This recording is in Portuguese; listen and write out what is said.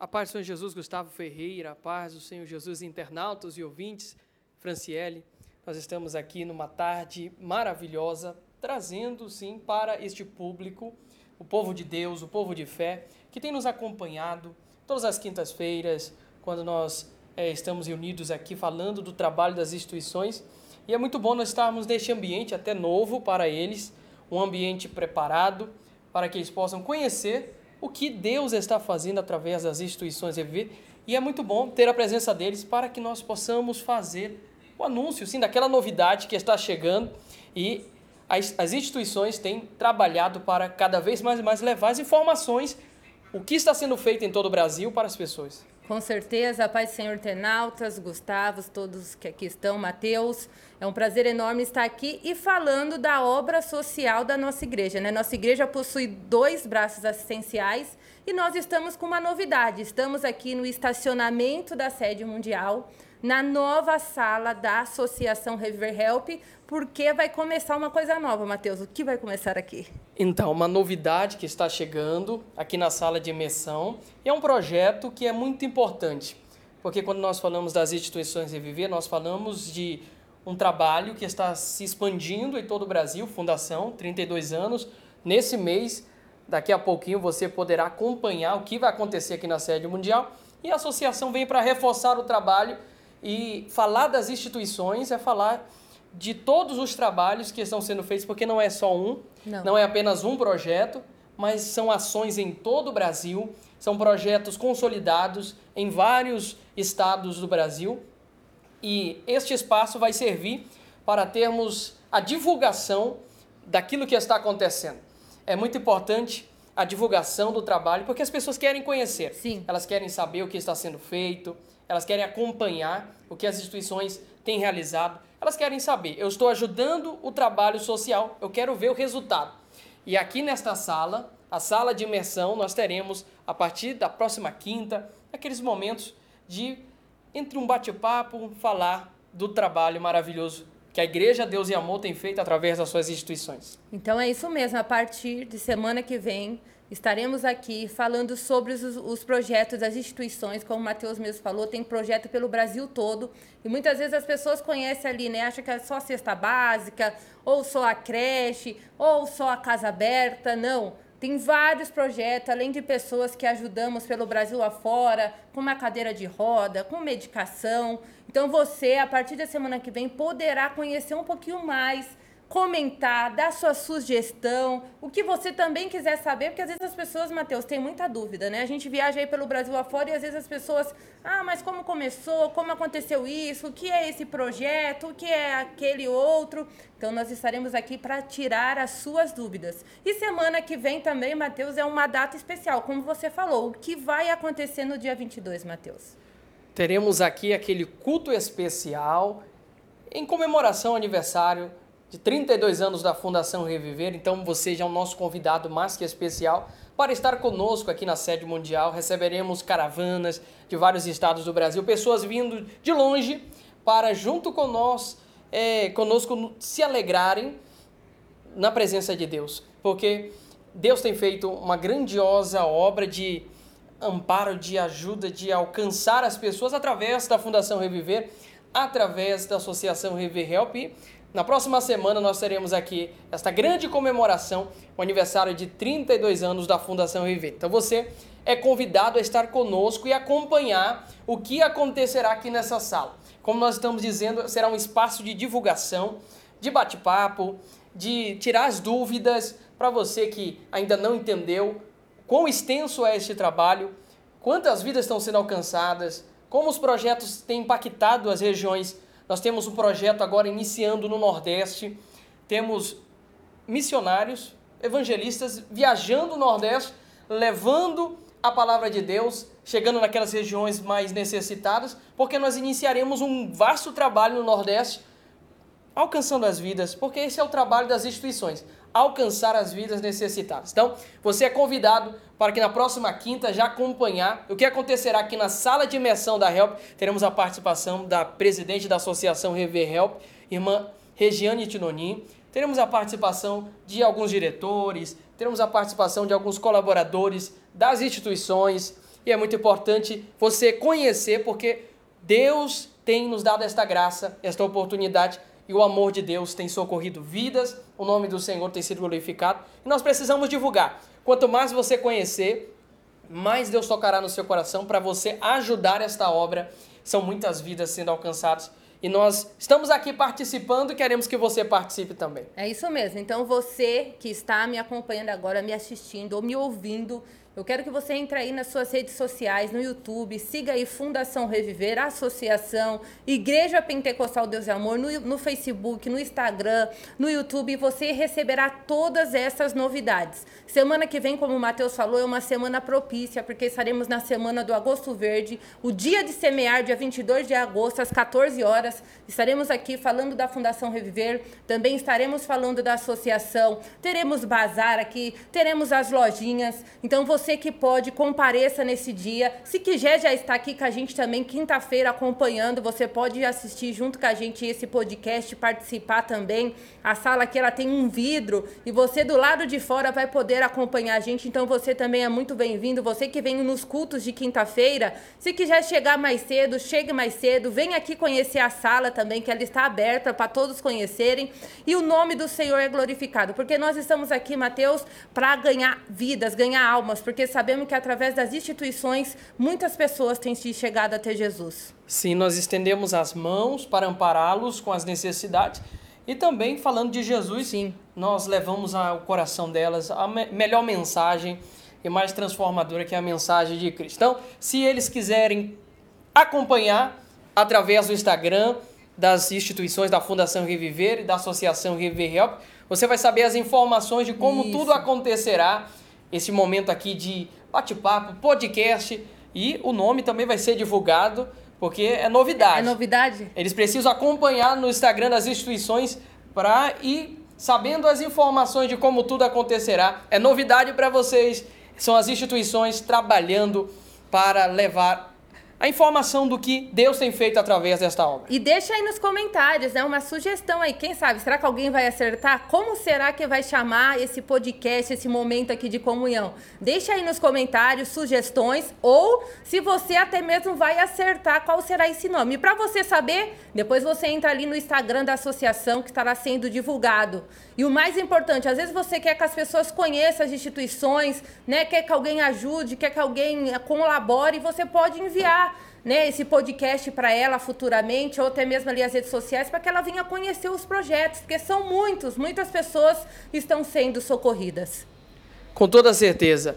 A paz do Senhor Jesus, Gustavo Ferreira, a paz do Senhor Jesus, internautas e ouvintes, Franciele. Nós estamos aqui numa tarde maravilhosa, trazendo, sim, para este público, o povo de Deus, o povo de fé, que tem nos acompanhado todas as quintas-feiras, quando nós estamos reunidos aqui falando do trabalho das instituições. E é muito bom nós estarmos neste ambiente até novo para eles, um ambiente preparado para que eles possam conhecer o que Deus está fazendo através das instituições Reviver. E é muito bom ter a presença deles para que nós possamos fazer o anúncio, sim, daquela novidade que está chegando. E as instituições têm trabalhado para cada vez mais e mais levar as informações, o que está sendo feito em todo o Brasil para as pessoas. Com certeza, a paz do Senhor, internautas, Gustavos, todos que aqui estão, Mateus. É um prazer enorme estar aqui e falando da obra social da nossa igreja, né? Nossa igreja possui 2 braços assistenciais e nós estamos com uma novidade. Estamos aqui no estacionamento da sede mundial, na nova sala da Associação Reviver Help, porque vai começar uma coisa nova, Mateus. O que vai começar aqui? Então, uma novidade que está chegando aqui na sala de imersão, e é um projeto que é muito importante, porque quando nós falamos das instituições Reviver, nós falamos de um trabalho que está se expandindo em todo o Brasil, Fundação, 32 anos. Nesse mês, daqui a pouquinho, você poderá acompanhar o que vai acontecer aqui na sede mundial, e a associação vem para reforçar o trabalho. E falar das instituições é falar de todos os trabalhos que estão sendo feitos, porque não é só não é apenas um projeto, mas são ações em todo o Brasil, são projetos consolidados em vários estados do Brasil, e este espaço vai servir para termos a divulgação daquilo que está acontecendo. É muito importante a divulgação do trabalho, porque as pessoas querem conhecer. Sim. Elas querem saber o que está sendo feito, elas querem acompanhar o que as instituições têm realizado, elas querem saber, eu estou ajudando o trabalho social, eu quero ver o resultado. E aqui nesta sala, a sala de imersão, nós teremos, a partir da próxima quinta, aqueles momentos de, entre um bate-papo, falar do trabalho maravilhoso que a Igreja Deus e Amor tem feito através das suas instituições. Então é isso mesmo, a partir de semana que vem, estaremos aqui falando sobre os projetos das instituições, como o Mateus mesmo falou, tem projeto pelo Brasil todo, e muitas vezes as pessoas conhecem ali, né, acham que é só a cesta básica, ou só a creche, ou só a casa aberta, não. Tem vários projetos, além de pessoas que ajudamos pelo Brasil afora, com uma cadeira de roda, com medicação. Então você, a partir da semana que vem, poderá conhecer um pouquinho mais, comentar, dar sua sugestão, o que você também quiser saber, porque às vezes as pessoas, Mateus, têm muita dúvida, né? A gente viaja aí pelo Brasil afora e às vezes as pessoas, mas como começou, como aconteceu isso, o que é esse projeto, o que é aquele outro. Então nós estaremos aqui para tirar as suas dúvidas. E semana que vem também, Mateus, é uma data especial, como você falou. O que vai acontecer no dia 22, Mateus? Teremos aqui aquele culto especial em comemoração ao aniversário de 32 anos da Fundação Reviver. Então você já é o nosso convidado mais que especial para estar conosco aqui na sede mundial. Receberemos caravanas de vários estados do Brasil, pessoas vindo de longe para junto com nós, conosco se alegrarem na presença de Deus, porque Deus tem feito uma grandiosa obra de amparo, de ajuda, de alcançar as pessoas através da Fundação Reviver, através da Associação Reviver Help. Na próxima semana nós teremos aqui esta grande comemoração, o aniversário de 32 anos da Fundação Reviver. Então você é convidado a estar conosco e acompanhar o que acontecerá aqui nessa sala. Como nós estamos dizendo, será um espaço de divulgação, de bate-papo, de tirar as dúvidas para você que ainda não entendeu quão extenso é este trabalho, quantas vidas estão sendo alcançadas, como os projetos têm impactado as regiões. Nós temos um projeto agora iniciando no Nordeste, temos missionários, evangelistas viajando no Nordeste, levando a palavra de Deus, chegando naquelas regiões mais necessitadas, porque nós iniciaremos um vasto trabalho no Nordeste, alcançando as vidas, porque esse é o trabalho das instituições, alcançar as vidas necessitadas. Então, você é convidado para que na próxima quinta já acompanhar o que acontecerá aqui na sala de imersão da Help. Teremos a participação da presidente da Associação Reviver Help, irmã Regiane Tinonin. Teremos a participação de alguns diretores, teremos a participação de alguns colaboradores das instituições, e é muito importante você conhecer, porque Deus tem nos dado esta graça, esta oportunidade, e o amor de Deus tem socorrido vidas, o nome do Senhor tem sido glorificado, e nós precisamos divulgar. Quanto mais você conhecer, mais Deus tocará no seu coração para você ajudar esta obra. São muitas vidas sendo alcançadas, e nós estamos aqui participando e queremos que você participe também. É isso mesmo. Então, você que está me acompanhando agora, me assistindo ou me ouvindo, eu quero que você entre aí nas suas redes sociais, no YouTube, siga aí Fundação Reviver, Associação, Igreja Pentecostal Deus e Amor, no Facebook, no Instagram, no YouTube, e você receberá todas essas novidades. Semana que vem, como o Matheus falou, é uma semana propícia, porque estaremos na semana do Agosto Verde, o dia de semear, dia 22 de agosto, às 14 horas, estaremos aqui falando da Fundação Reviver, também estaremos falando da associação, teremos bazar aqui, teremos as lojinhas, então você que pode, compareça nesse dia. Se quiser já está aqui com a gente também, quinta-feira, acompanhando. Você pode assistir junto com a gente esse podcast, participar também. A sala aqui, ela tem um vidro e você do lado de fora vai poder acompanhar a gente. Então, você também é muito bem-vindo. Você que vem nos cultos de quinta-feira, se quiser chegar mais cedo, chegue mais cedo. Vem aqui conhecer a sala também, que ela está aberta para todos conhecerem. E o nome do Senhor é glorificado, porque nós estamos aqui, Mateus, para ganhar vidas, ganhar almas, porque sabemos que através das instituições muitas pessoas têm se chegado até Jesus. Sim, nós estendemos as mãos para ampará-los com as necessidades e também falando de Jesus, sim, nós levamos ao coração delas a melhor mensagem e mais transformadora, que é a mensagem de Cristo. Então, se eles quiserem acompanhar através do Instagram das instituições da Fundação Reviver e da Associação Reviver Help, você vai saber as informações de como tudo acontecerá. Esse momento aqui de bate-papo, podcast, e o nome também vai ser divulgado, porque é novidade. É novidade? Eles precisam acompanhar no Instagram das instituições para ir sabendo as informações de como tudo acontecerá. É novidade para vocês, são as instituições trabalhando para levar a informação do que Deus tem feito através desta obra. E deixa aí nos comentários, né, uma sugestão aí. Quem sabe, será que alguém vai acertar? Como será que vai chamar esse podcast, esse momento aqui de comunhão? Deixa aí nos comentários sugestões, ou se você até mesmo vai acertar qual será esse nome. E para você saber, depois você entra ali no Instagram da associação, que estará sendo divulgado. E o mais importante, às vezes você quer que as pessoas conheçam as instituições, né, quer que alguém ajude, quer que alguém colabore, você pode enviar, né, esse podcast para ela futuramente, ou até mesmo ali as redes sociais, para que ela venha conhecer os projetos, porque são muitas pessoas estão sendo socorridas. Com toda certeza.